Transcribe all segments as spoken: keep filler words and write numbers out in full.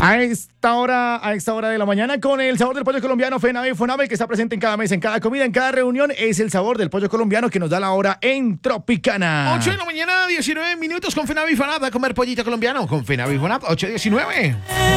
A esta hora, a esta hora de la mañana, con el sabor del pollo colombiano, FENAVE FONAVE, que está presente en cada mesa, en cada comida, en cada reunión, es el sabor del pollo colombiano que nos da la hora en Tropicana. ocho de la mañana, diecinueve minutos con FENAVE y FONAVE a comer pollito colombiano con FENAVE y FONAVE, ocho diecinueve.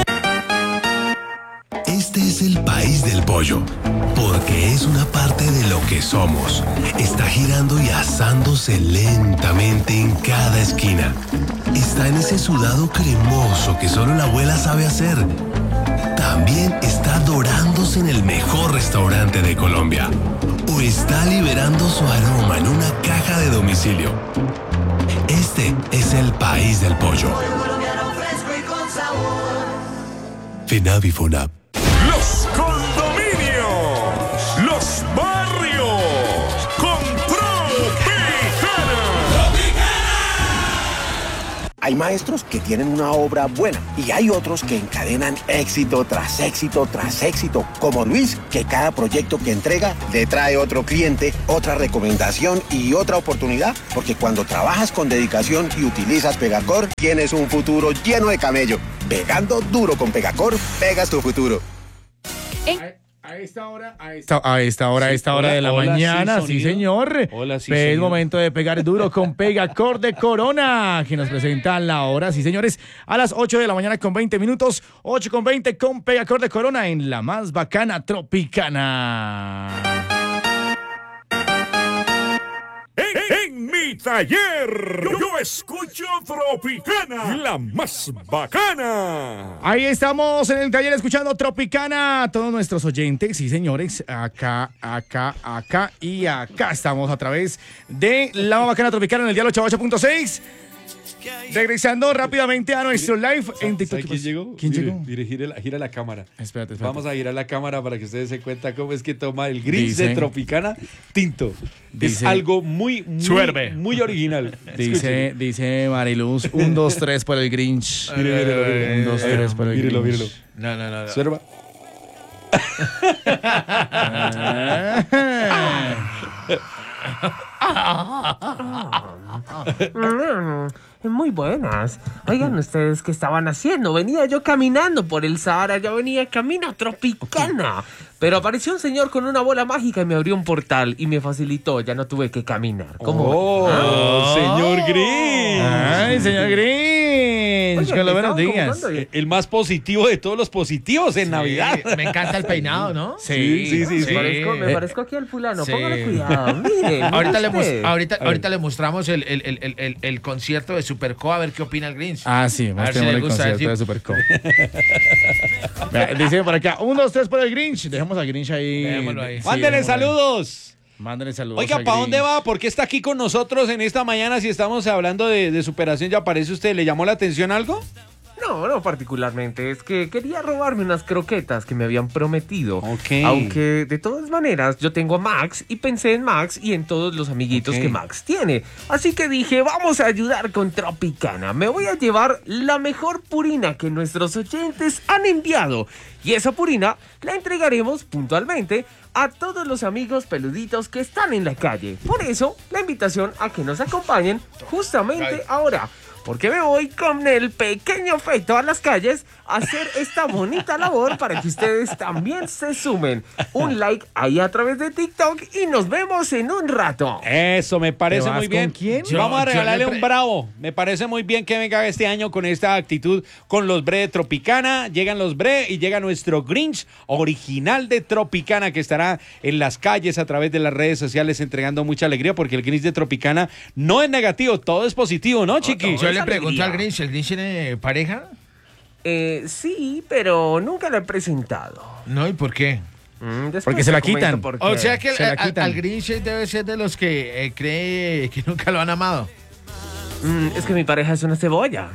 Este es el país del pollo, porque es una parte de lo que somos. Está girando y asándose lentamente en cada esquina. Está en ese sudado cremoso que solo la abuela sabe hacer. También está dorándose en el mejor restaurante de Colombia. O está liberando su aroma en una caja de domicilio. Este es el país del pollo. FENAVE y FONAVE. Los condominios, los barrios, con Tropicana. Hay maestros que tienen una obra buena y hay otros que encadenan éxito tras éxito tras éxito, como Luis, que cada proyecto que entrega le trae otro cliente, otra recomendación y otra oportunidad, porque cuando trabajas con dedicación y utilizas Pegacor, tienes un futuro lleno de camello. Pegando duro con Pegacor, pegas tu futuro. A esta hora, a esta, a esta hora, a esta hora Hola, de la hola, mañana, sí, sí, señor. Hola, sí, Es señor. momento de pegar duro con Pegacor de Corona, que nos presenta la hora, sí, señores, a las ocho de la mañana con veinte minutos, ocho con veinte con Pegacor de Corona en la más bacana Tropicana. En, en mi taller, yo, yo escucho Tropicana, la más bacana. Ahí estamos en el taller escuchando Tropicana. Todos nuestros oyentes, sí señores, acá, acá, acá y acá estamos a través de la bacana Tropicana en el dial ochenta y ocho punto seis. Regresando rápidamente a nuestro live en TikTok. ¿Quién llegó? ¿Quién mire, llegó? Mire, gira la, gira la cámara. Espérate, espérate. Vamos a girar la cámara para que ustedes se den cuenta cómo es que toma el gris Dice- de Tropicana tinto. Dice- es algo muy, muy, Suerve. muy original. Dice, dice Mariluz, un, dos, tres por el Grinch. Mire, mírelo, mírelo. Un, dos, A ver, tres por el mírelo, Grinch. mírelo. No, no, no. no. Observa. Muy buenas. Oigan ustedes qué estaban haciendo. Venía yo caminando por el Sahara, ya venía camino Tropicana. Pero apareció un señor con una bola mágica y me abrió un portal y me facilitó, ya no tuve que caminar. ¿Cómo? ¡Oh, Ah. señor Gris! Ay, señor Grinch, Oigan, con los ¿qué buenos estaban días. comentando? El más positivo de todos los positivos en Navidad. Me encanta el peinado, ¿no? Sí, sí, sí, Me sí. parezco, me Eh, parezco aquí al fulano. sí. Póngale cuidado. Mire, Ahorita, le, usted. mos- ahorita, ahorita le mostramos el, el, el, el, el, el concierto de Superco, a ver qué opina el Grinch. Ah, sí, A ver mostremos si le el gusta, concierto sí. de Superco. Vea, dice por acá, un, dos, tres por el Grinch. Dejemos al Grinch ahí. Dejémoslo ahí. Sí, Mándenle dejémoslo ahí. saludos. Mándenle saludos. Oiga, al ¿para dónde Grinch. va? ¿Por qué está aquí con nosotros en esta mañana si estamos hablando de, de superación? ¿Ya aparece usted? ¿Le llamó la atención algo? No, no particularmente. Es que quería robarme unas croquetas que me habían prometido. Ok. Aunque de todas maneras yo tengo a Max y pensé en Max y en todos los amiguitos Ok. que Max tiene. Así que dije, vamos a ayudar con Tropicana. Me voy a llevar la mejor purina que nuestros oyentes han enviado. Y esa purina la entregaremos puntualmente a todos los amigos peluditos que están en la calle. Por eso, la invitación a que nos acompañen justamente ahora. Porque me voy con el pequeño Feito a las calles a hacer esta bonita labor para que ustedes también se sumen. Un like ahí a través de TikTok y nos vemos en un rato. Eso, me parece ¿Te vas muy bien. con quién? Yo- Vamos a Yo- yo regalarle le pre- un bravo. Me parece muy bien que venga este año con esta actitud con los Bre de Tropicana. Llegan los Bre y llega nuestro Grinch original de Tropicana que estará en las calles a través de las redes sociales entregando mucha alegría porque el Grinch de Tropicana no es negativo, todo es positivo, ¿no, Chiqui? todo. Yo le Esa pregunto alegría. al Grinch, ¿el Grinch tiene pareja? Eh, sí, pero nunca la he presentado. No, ¿y por qué? Mm, después Porque se te la comento quitan. por qué. O sea que Se la al, al- quitan. al Grinch debe ser de los que eh, cree que nunca lo han amado. Mm, es que mi pareja es una cebolla.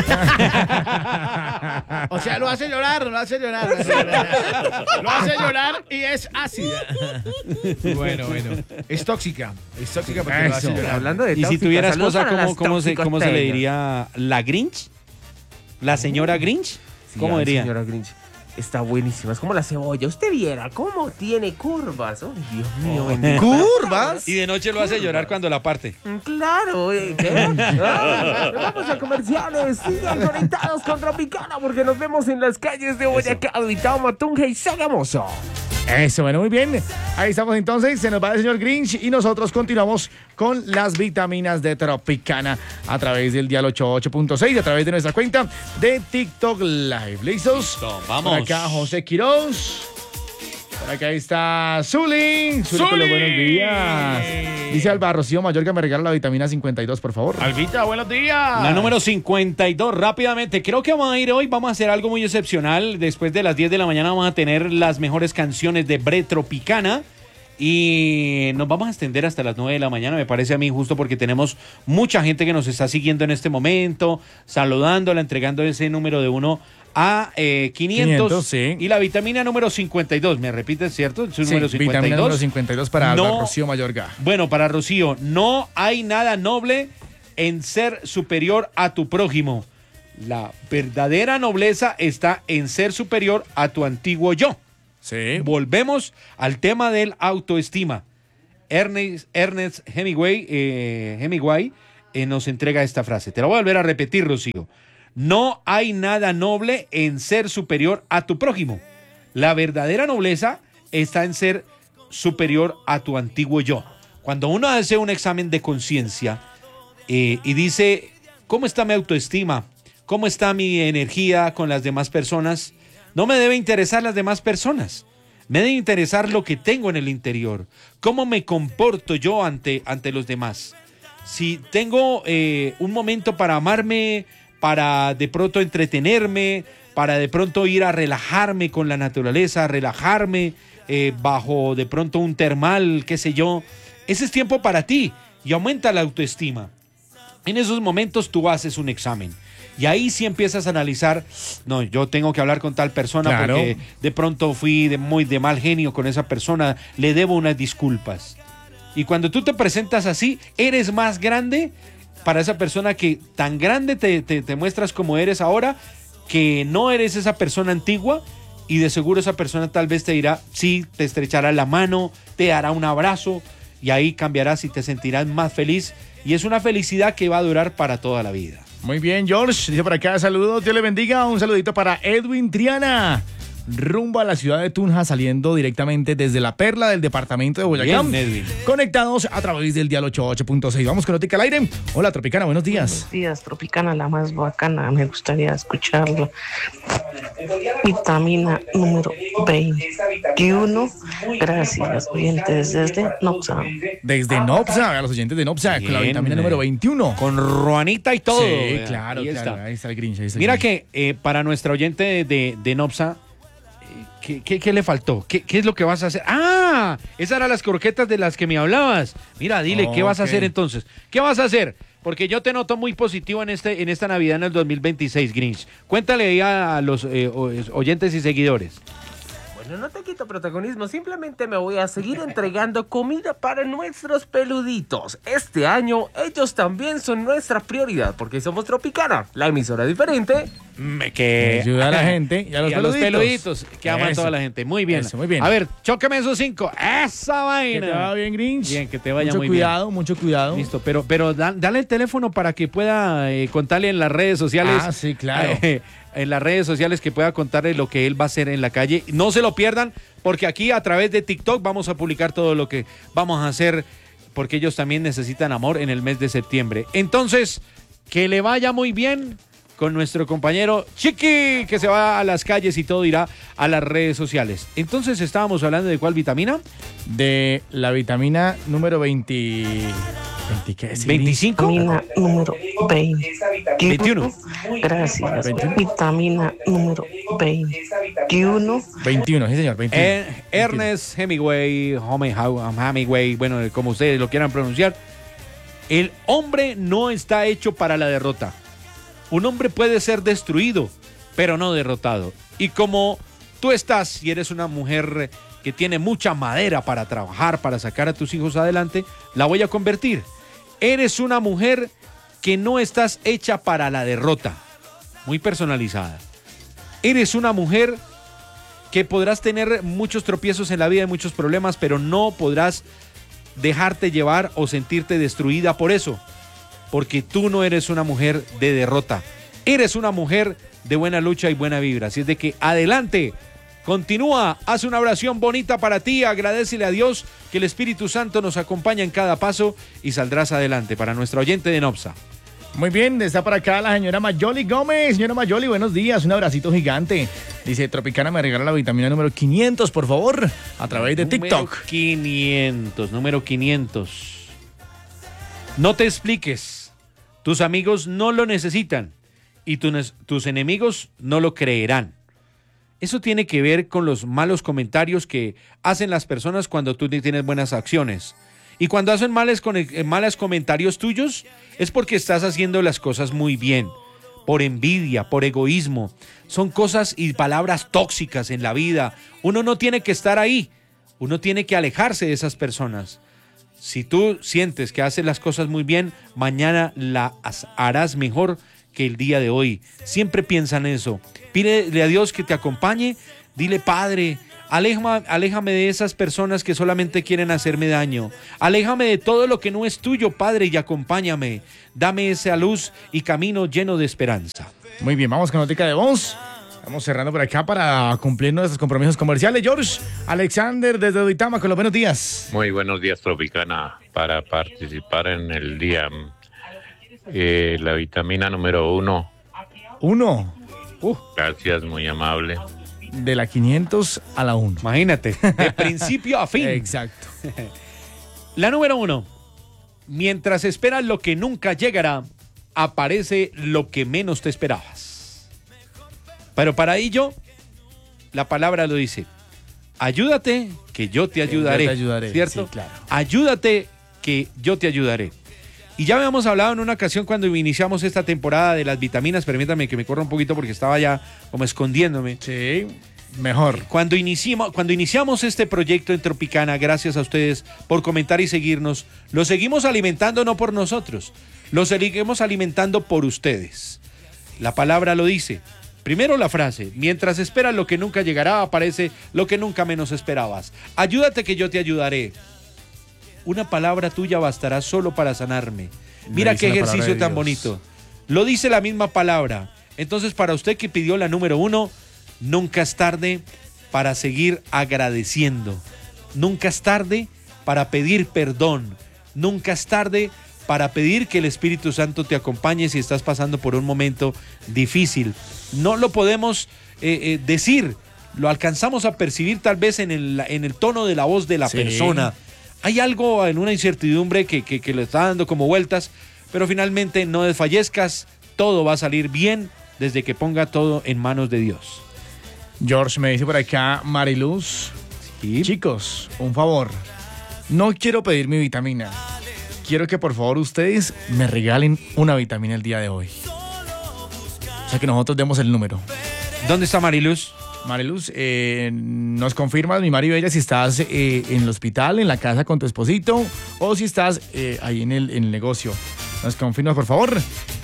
O sea, lo hace llorar, lo hace llorar. Lo hace llorar, Lo hace llorar y es ácida. Bueno, bueno. Es tóxica. Es tóxica porque lo hace Eso. llorar. Hablando de Y si tóxicas, tuviera saludos esposa, para ¿cómo, las cómo se, ¿cómo se le toxicosteñas. diría? ¿La Grinch? ¿La señora Grinch? Sí, ¿Cómo ay, diría? señora Grinch. está buenísima. Es como la cebolla. Usted viera cómo tiene curvas. Oh, Dios mío, Oh. bendito. ¿Curvas? Y de noche lo hace llorar cuando la parte. Claro, ¿eh? ¿Qué? Ah, vamos a comerciales. Sigan conectados con Tropicana porque nos vemos en las calles de Boyacá, Vitao, Matunja y Sogamoso. Eso, bueno, muy bien. Ahí estamos entonces, se nos va el señor Grinch y nosotros continuamos con las vitaminas de Tropicana a través del dial ochenta y ocho punto seis, a través de nuestra cuenta de TikTok Live. ¿Listos? Listo, vamos. Por acá José Quiroz. Por acá está Zulín. Zulín con los buenos días. Dice Alba Rocío Mayor que me regala la vitamina cincuenta y dos, por favor. Albita, buenos días. La número cincuenta y dos, rápidamente. Creo que vamos a ir hoy, vamos a hacer algo muy excepcional. Después de las diez de la mañana vamos a tener las mejores canciones de Bre Tropicana. Y nos vamos a extender hasta las nueve de la mañana, me parece a mí justo porque tenemos mucha gente que nos está siguiendo en este momento, saludándola, entregando ese número de uno a eh, quinientos, quinientos, sí. Y la vitamina número cincuenta y dos, ¿me repites, cierto? Su Sí, número cincuenta y dos. vitamina número cincuenta y dos para Alba No. Rocío Mayorga. Bueno, para Rocío, no hay nada noble en ser superior a tu prójimo. La verdadera nobleza está en ser superior a tu antiguo yo. Sí. Volvemos al tema del autoestima. Ernest, Ernest Hemingway, eh, Hemingway eh, nos entrega esta frase. Te la voy a volver a repetir, Rocío. No hay nada noble en ser superior a tu prójimo. La verdadera nobleza está en ser superior a tu antiguo yo. Cuando uno hace un examen de conciencia eh, y dice, ¿cómo está mi autoestima? ¿Cómo está mi energía con las demás personas? No me debe interesar las demás personas. Me debe interesar lo que tengo en el interior. ¿Cómo me comporto yo ante, ante los demás? Si tengo eh, un momento para amarme, para de pronto entretenerme, para de pronto ir a relajarme con la naturaleza, relajarme eh, bajo de pronto un termal, qué sé yo. Ese es tiempo para ti y aumenta la autoestima. En esos momentos tú haces un examen. Y ahí sí empiezas a analizar, no, yo tengo que hablar con tal persona Claro. porque de pronto fui de muy de mal genio con esa persona, le debo unas disculpas. Y cuando tú te presentas así, eres más grande para esa persona que tan grande te, te, te muestras como eres ahora, que no eres esa persona antigua y de seguro esa persona tal vez te dirá, sí, te estrechará la mano, te dará un abrazo y ahí cambiarás y te sentirás más feliz. Y es una felicidad que va a durar para toda la vida. Muy bien, George. Dice por acá, saludos, Dios le bendiga. Un saludito para Edwin Triana. Rumbo a la ciudad de Tunja, saliendo directamente desde la Perla del departamento de Boyacá. Bien, Edwin. Conectados a través del dial ochenta y ocho punto seis. Vamos con Notica al aire. Hola, Tropicana, buenos días. Buenos días, Tropicana, la más bacana. Me gustaría escucharla. Vitamina número veintiuno. Gracias, oyentes desde Nopsa. Desde Nopsa, a los oyentes de Nopsa, con la Bien, vitamina eh. número veintiuno. Con Ruanita y todo. Sí, Vea, claro, ahí claro. está. Ahí está el Grinch. Ahí está el Mira Grinch. que eh, para nuestra oyente de, de, de Nopsa, eh, ¿qué, qué, qué le faltó? ¿Qué, ¿Qué es lo que vas a hacer? ¡Ah! Esas eran las croquetas de las que me hablabas. Mira, dile, ¿qué vas a Ok. hacer entonces? ¿Qué vas a hacer? Porque yo te noto muy positivo en este en esta Navidad en el dos mil veintiséis, Grinch. Cuéntale ahí a los eh, o- oyentes y seguidores. Bueno, no te quito protagonismo, simplemente me voy a seguir entregando comida para nuestros peluditos. Este año ellos también son nuestra prioridad porque somos Tropicana, la emisora diferente. Me que Ayuda a la gente y a los peluditos. peluditos que aman Eso. toda la gente. Muy bien. Eso, muy bien. A ver, chóqueme esos cinco. Esa Que te vaina. vaya bien, Grinch. Bien, que te vaya mucho muy bien. cuidado, mucho cuidado. Listo, pero, pero da- dale el teléfono para que pueda eh, contarle en las redes sociales. Ah, sí, claro. eh, en las redes sociales que pueda contarle lo que él va a hacer en la calle. No se lo pierdan, porque aquí a través de TikTok vamos a publicar todo lo que vamos a hacer, porque ellos también necesitan amor en el mes de septiembre. Entonces, que le vaya muy bien con nuestro compañero Chiqui, que se va a las calles y todo irá a las redes sociales. Entonces, estábamos hablando de cuál vitamina. De la vitamina número veinte. veinte ¿qué es? veinticinco. Vitamina número veintiuno. Gracias. veintiuno. Vitamina número veintiuno. veintiuno, sí, señor. veintiuno. Eh, Ernest Hemingway, Home- Hemingway, bueno, como ustedes lo quieran pronunciar. El hombre no está hecho para la derrota. Un hombre puede ser destruido, pero no derrotado. Y como tú estás y eres una mujer que tiene mucha madera para trabajar, para sacar a tus hijos adelante, la voy a convertir. Eres una mujer que no estás hecha para la derrota. Muy personalizada. Eres una mujer que podrás tener muchos tropiezos en la vida y muchos problemas, pero no podrás dejarte llevar o sentirte destruida por eso, porque tú no eres una mujer de derrota, eres una mujer de buena lucha y buena vibra. Así es de que adelante, continúa, haz una oración bonita para ti, agradécele a Dios que el Espíritu Santo nos acompaña en cada paso y saldrás adelante. Para nuestra oyente de Nopsa. Muy bien, está por acá la señora Mayoli Gómez. Señora Mayoli, buenos días, un abracito gigante. Dice, Tropicana, me regala la vitamina número quinientos, por favor, a través de Número TikTok. quinientos, número quinientos. No te expliques, tus amigos no lo necesitan y tu, tus enemigos no lo creerán. Eso tiene que ver con los malos comentarios que hacen las personas cuando tú tienes buenas acciones. Y cuando hacen males, malos comentarios tuyos, es porque estás haciendo las cosas muy bien. Por envidia, por egoísmo. Son cosas y palabras tóxicas en la vida. Uno no tiene que estar ahí. Uno tiene que alejarse de esas personas. Si tú sientes que haces las cosas muy bien, mañana las harás mejor que el día de hoy. Siempre piensa en eso. Pídele a Dios que te acompañe. Dile, Padre, Aléjame, aléjame de esas personas que solamente quieren hacerme daño. Aléjame de todo lo que no es tuyo, Padre, y acompáñame. Dame esa luz y camino lleno de esperanza. Muy bien, vamos con notica de voz. Estamos cerrando por acá para cumplir nuestros compromisos comerciales. George Alexander desde Duitama, con los buenos días. Muy buenos días, Tropicana. Para participar en el día, eh, la vitamina número uno. Uno. Uh. Gracias, muy amable. De la quinientos a la uno. Imagínate, de principio a fin. Exacto. La número uno. Mientras esperas lo que nunca llegará, aparece lo que menos te esperabas. Pero para ello, la palabra lo dice. Ayúdate, que yo te ayudaré. Yo te ayudaré, ¿cierto? sí, claro. Ayúdate, que yo te ayudaré. Y ya habíamos hablado en una ocasión cuando iniciamos esta temporada de las vitaminas. Permítame que me corra un poquito porque estaba ya como escondiéndome. Sí, mejor. Cuando iniciamos, cuando iniciamos este proyecto en Tropicana, gracias a ustedes por comentar y seguirnos, lo seguimos alimentando no por nosotros, lo seguimos alimentando por ustedes. La palabra lo dice. Primero la frase, mientras esperas lo que nunca llegará, aparece lo que nunca menos esperabas. Ayúdate, que yo te ayudaré. Una palabra tuya bastará solo para sanarme. Mira qué ejercicio tan bonito. Lo dice la misma palabra. Entonces, para usted que pidió la número uno, nunca es tarde para seguir agradeciendo. Nunca es tarde para pedir perdón. Nunca es tarde para pedir que el Espíritu Santo te acompañe si estás pasando por un momento difícil. No lo podemos eh, eh, decir, lo alcanzamos a percibir tal vez en el, en el tono de la voz de la sí. persona. Hay algo en una incertidumbre que, que, que le está dando como vueltas, pero finalmente no desfallezcas, todo va a salir bien desde que ponga todo en manos de Dios. George, me dice por acá Mariluz, sí. Chicos, un favor, no quiero pedir mi vitamina, quiero que por favor ustedes me regalen una vitamina el día de hoy. O sea que nosotros demos el número. ¿Dónde está Mariluz? Mariluz, eh, nos confirmas, mi Mari Bella, si estás eh, en el hospital, en la casa con tu esposito, o si estás eh, ahí en el, en el negocio. Nos confirmas, por favor.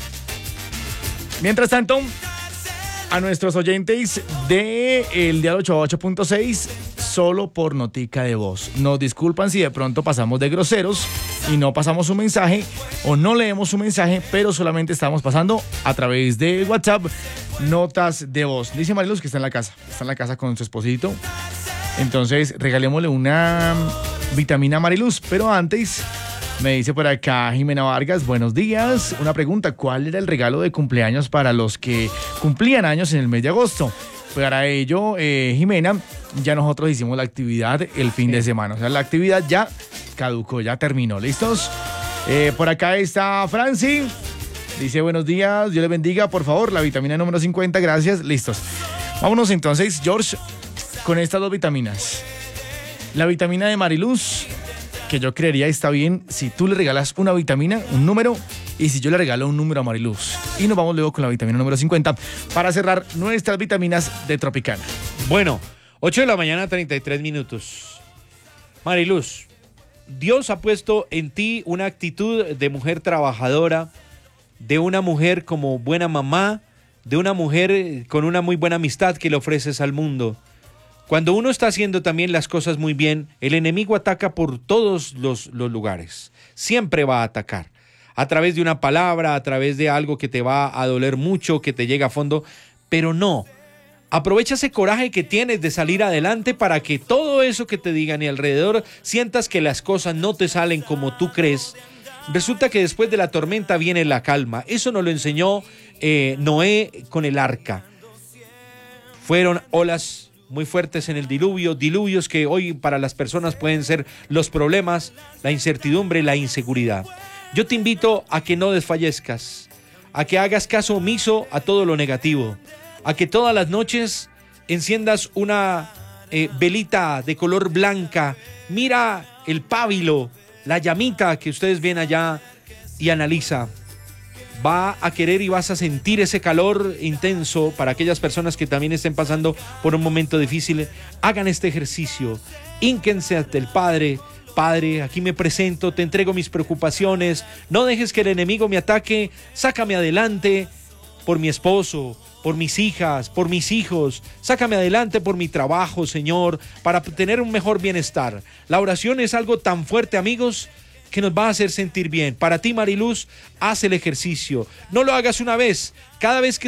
Mientras tanto, a nuestros oyentes de el Dial ochenta y ocho punto seis, solo por notica de voz. Nos disculpan si de pronto pasamos de groseros y no pasamos su mensaje o no leemos su mensaje, pero solamente estamos pasando a través de WhatsApp notas de voz. Dice Mariluz que está en la casa, está en la casa con su esposito. Entonces regalémosle una vitamina a Mariluz, pero antes me dice por acá Jimena Vargas, buenos días. Una pregunta, ¿cuál era el regalo de cumpleaños para los que cumplían años en el mes de agosto? Para ello, eh, Jimena, ya nosotros hicimos la actividad el fin de semana. O sea, la actividad ya caducó, ya terminó. ¿Listos? Eh, por acá está Franci. Dice, buenos días, Dios le bendiga, por favor, la vitamina número cincuenta, gracias. Listos. Vámonos entonces, George, con estas dos vitaminas. La vitamina de Mariluz, que yo creería está bien si tú le regalas una vitamina, un número, y si yo le regalo un número a Mariluz. Y nos vamos luego con la vitamina número cincuenta para cerrar nuestras vitaminas de Tropicana. Bueno, ocho de la mañana, treinta y tres minutos. Mariluz, Dios ha puesto en ti una actitud de mujer trabajadora, de una mujer como buena mamá, de una mujer con una muy buena amistad que le ofreces al mundo. Cuando uno está haciendo también las cosas muy bien, el enemigo ataca por todos los, los lugares. Siempre va a atacar. A través de una palabra, a través de algo que te va a doler mucho, que te llega a fondo, pero no. Aprovecha ese coraje que tienes de salir adelante para que todo eso que te digan y alrededor sientas que las cosas no te salen como tú crees. Resulta que después de la tormenta viene la calma. Eso nos lo enseñó eh, Noé con el arca. Fueron olas muy fuertes en el diluvio, diluvios que hoy para las personas pueden ser los problemas, la incertidumbre, la inseguridad. Yo te invito a que no desfallezcas, a que hagas caso omiso a todo lo negativo, a que todas las noches enciendas una eh, velita de color blanca, mira el pábilo, la llamita que ustedes ven allá y analiza. Va a querer y vas a sentir ese calor intenso. Para aquellas personas que también estén pasando por un momento difícil, hagan este ejercicio, hínquense ante el Padre. Padre, aquí me presento, te entrego mis preocupaciones, no dejes que el enemigo me ataque, sácame adelante por mi esposo, por mis hijas, por mis hijos, sácame adelante por mi trabajo, Señor, para tener un mejor bienestar. La oración es algo tan fuerte, amigos, que nos va a hacer sentir bien. Para ti, Mariluz, haz el ejercicio. No lo hagas una vez, cada vez que